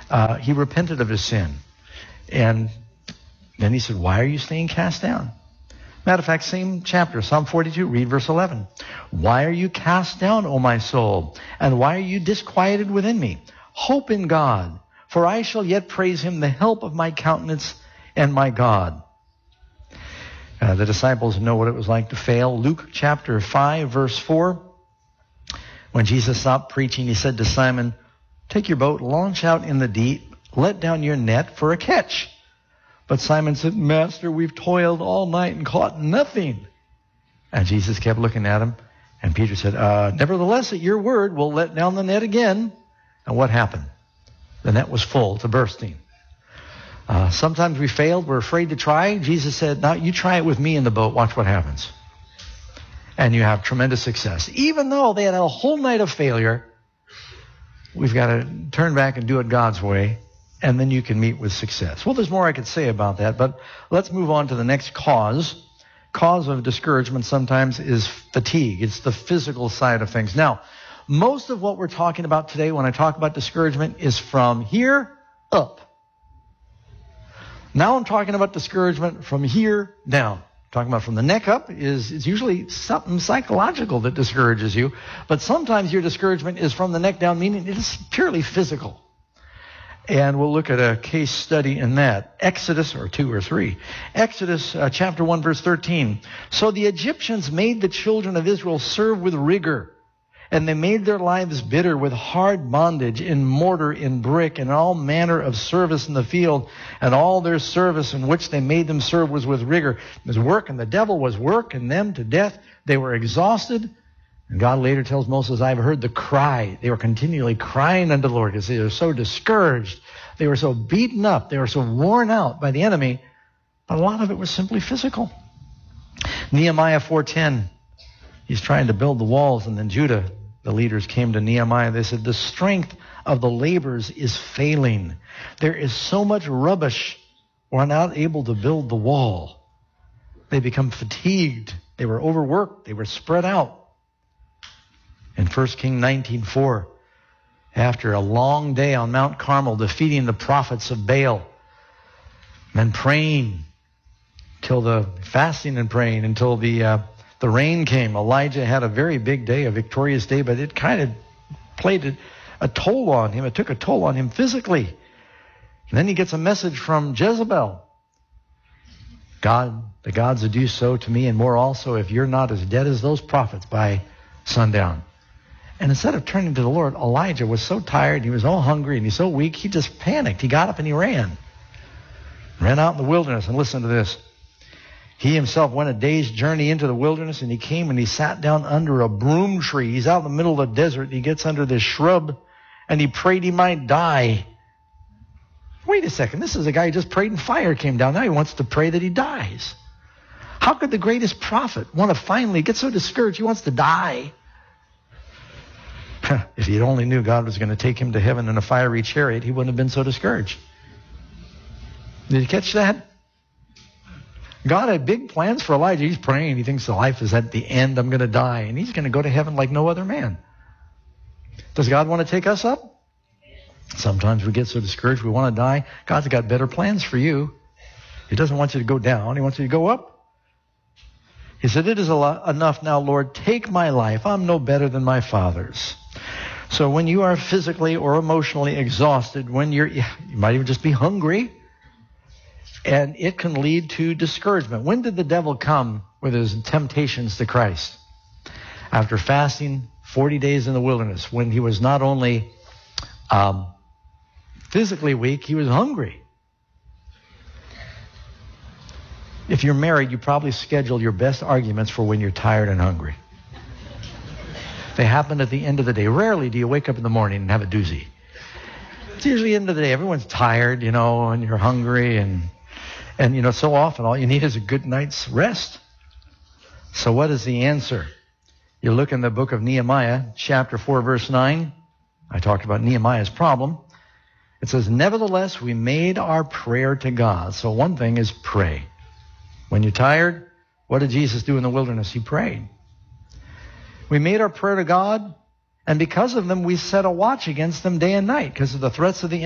He repented of his sin. And then he said, why are you staying cast down? Matter of fact, same chapter, Psalm 42, read verse 11. Why are you cast down, O my soul? And why are you disquieted within me? Hope in God, for I shall yet praise him, the help of my countenance and my God. The disciples know what it was like to fail. Luke chapter 5, verse 4. When Jesus stopped preaching, he said to Simon, take your boat, launch out in the deep, let down your net for a catch. But Simon said, Master, we've toiled all night and caught nothing. And Jesus kept looking at him. And Peter said, nevertheless, at your word, we'll let down the net again. And what happened? The net was full to bursting. Sometimes we failed. We're afraid to try. Jesus said, now you try it with me in the boat. Watch what happens. And you have tremendous success. Even though they had a whole night of failure, we've got to turn back and do it God's way. And then you can meet with success. Well, there's more I could say about that, but let's move on to the next cause. Cause of discouragement sometimes is fatigue. It's the physical side of things. Now, most of what we're talking about today when I talk about discouragement is from here up. Now I'm talking about discouragement from here down. Talking about from the neck up is usually something psychological that discourages you, but sometimes your discouragement is from the neck down, meaning it is purely physical. And we'll look at a case study in that. Exodus, or 2 or 3. Exodus chapter 1, verse 13. So the Egyptians made the children of Israel serve with rigor, and they made their lives bitter with hard bondage in mortar, in brick, and all manner of service in the field. And all their service in which they made them serve was with rigor. It was work, and the devil was working them to death. They were exhausted. And God later tells Moses, I've heard the cry. They were continually crying unto the Lord because they were so discouraged. They were so beaten up. They were so worn out by the enemy. But a lot of it was simply physical. Nehemiah 4:10. He's trying to build the walls. And then Judah, the leaders, came to Nehemiah. They said, the strength of the laborers is failing. There is so much rubbish. We're not able to build the wall. They become fatigued. They were overworked. They were spread out. In 1 Kings 19:4, after a long day on Mount Carmel defeating the prophets of Baal, and praying fasting and praying until the rain came. Elijah had a very big day, a victorious day, but it kind of played a toll on him. It took a toll on him physically. And then he gets a message from Jezebel. The gods will do so to me and more also if you're not as dead as those prophets by sundown. And instead of turning to the Lord, Elijah was so tired, he was all hungry, and he's so weak, he just panicked. He got up and he ran out in the wilderness. And listen to this. He himself went a day's journey into the wilderness, and he came and he sat down under a broom tree. He's out in the middle of the desert, and he gets under this shrub, and he prayed he might die. Wait a second, this is a guy who just prayed and fire came down. Now he wants to pray that he dies. How could the greatest prophet want to finally get so discouraged he wants to die? If he only knew God was going to take him to heaven in a fiery chariot, he wouldn't have been so discouraged. Did you catch that? God had big plans for Elijah. He's praying. He thinks the life is at the end. I'm going to die. And he's going to go to heaven like no other man. Does God want to take us up? Sometimes we get so discouraged we want to die. God's got better plans for you. He doesn't want you to go down. He wants you to go up. He said, it is enough now, Lord. Take my life. I'm no better than my fathers. So when you are physically or emotionally exhausted, you might even just be hungry, and it can lead to discouragement. When did the devil come with his temptations to Christ? After fasting 40 days in the wilderness, when he was not only physically weak, he was hungry. If you're married, you probably schedule your best arguments for when you're tired and hungry. They happen at the end of the day. Rarely do you wake up in the morning and have a doozy. It's usually the end of the day. Everyone's tired, and you're hungry, and so often all you need is a good night's rest. So what is the answer? You look in the book of Nehemiah, chapter 4, verse 9. I talked about Nehemiah's problem. It says, nevertheless, we made our prayer to God. So one thing is pray. When you're tired, what did Jesus do in the wilderness? He prayed. We made our prayer to God, and because of them, we set a watch against them day and night, because of the threats of the